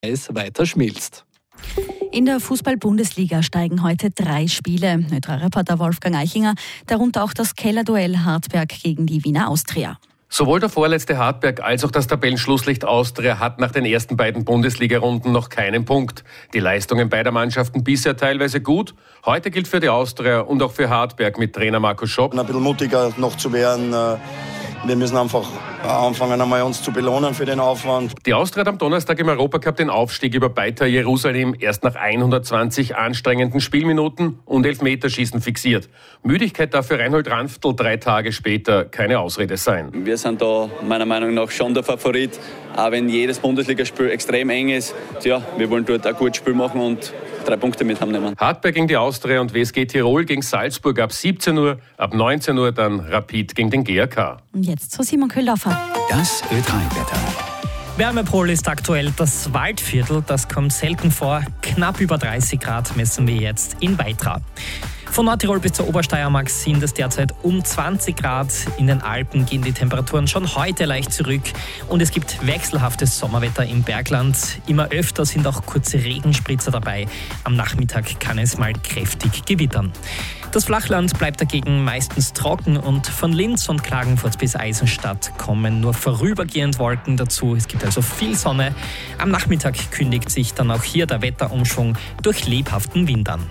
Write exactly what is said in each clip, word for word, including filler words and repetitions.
Eis weiter schmilzt. In der Fußball-Bundesliga steigen heute drei Spiele. Reporter Wolfgang Eichinger, darunter auch das Kellerduell Hartberg gegen die Wiener Austria. Sowohl der vorletzte Hartberg als auch das Tabellenschlusslicht Austria hat nach den ersten beiden Bundesliga-Runden noch keinen Punkt. Die Leistungen beider Mannschaften bisher teilweise gut. Heute gilt für die Austria und auch für Hartberg mit Trainer Markus Schopp ein bisschen mutiger noch zu werden. Wir müssen einfach anfangen, einmal uns zu belohnen für den Aufwand. Die Austria hat am Donnerstag im Europacup den Aufstieg über Beitar Jerusalem erst nach hundertzwanzig anstrengenden Spielminuten und Elfmeterschießen fixiert. Müdigkeit darf für Reinhold Ranftl drei Tage später keine Ausrede sein. Wir sind da meiner Meinung nach schon der Favorit, auch wenn jedes Bundesligaspiel extrem eng ist. Ja, wir wollen dort ein gutes Spiel machen und drei Punkte mit haben nehmen. Hartberg gegen die Austria und W S G Tirol gegen Salzburg ab siebzehn Uhr, ab neunzehn Uhr dann Rapid gegen den G A K. Und jetzt zu Simon Köhldorfer. Das Ö drei Wetter. Wärmepol ist aktuell das Waldviertel, das kommt selten vor. Knapp über dreißig Grad messen wir jetzt in Weitra. Von Nordtirol bis zur Obersteiermark sind es derzeit um zwanzig Grad. In den Alpen gehen die Temperaturen schon heute leicht zurück. Und es gibt wechselhaftes Sommerwetter im Bergland. Immer öfter sind auch kurze Regenspritzer dabei. Am Nachmittag kann es mal kräftig gewittern. Das Flachland bleibt dagegen meistens trocken und von Linz und Klagenfurt bis Eisenstadt kommen nur vorübergehend Wolken dazu. Es gibt also viel Sonne. Am Nachmittag kündigt sich dann auch hier der Wetterumschwung durch lebhaften Wind an.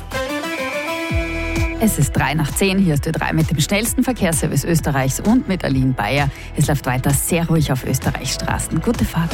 Es ist drei nach zehn, hier ist Ö drei mit dem schnellsten Verkehrsservice Österreichs und mit Aline Bayer. Es läuft weiter sehr ruhig auf Österreichs Straßen. Gute Fahrt.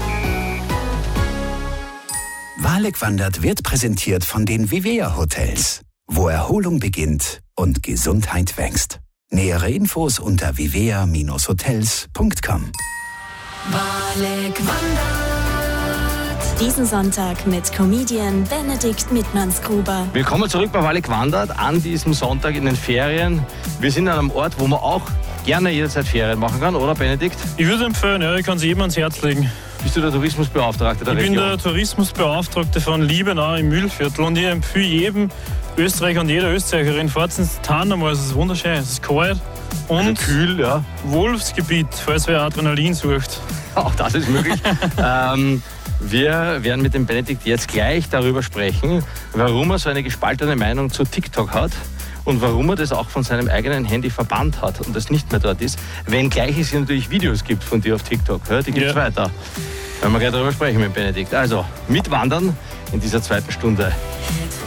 Wahlek wandert wird präsentiert von den Vivea Hotels, wo Erholung beginnt und Gesundheit wächst. Nähere Infos unter vivea Bindestrich hotels Punkt com. Wahlek wandert. Diesen Sonntag mit Comedian Benedikt Mittmannsgruber. Willkommen zurück bei Wahlek wandert an diesem Sonntag in den Ferien. Wir sind an einem Ort, wo man auch gerne jederzeit Ferien machen kann, oder Benedikt? Ich würde empfehlen, ja, ich kann es jedem ans Herz legen. Bist du der Tourismusbeauftragte der ich Region? Ich bin der Tourismusbeauftragte von Liebenau im Mühlviertel und ich empfehle jedem Österreicher und jeder Österreicherin, fahrt ins Tarnum, es ist wunderschön, es ist kalt und also kühl, ja. Wolfsgebiet, falls wer Adrenalin sucht. Auch das ist möglich. ähm, wir werden mit dem Benedikt jetzt gleich darüber sprechen, warum er so eine gespaltene Meinung zu TikTok hat und warum er das auch von seinem eigenen Handy verbannt hat und das nicht mehr dort ist, wenngleich es hier natürlich Videos gibt von dir auf TikTok. Ja, die gibt es ja weiter. Werden wir gleich darüber sprechen mit Benedikt. Also, mitwandern in dieser zweiten Stunde.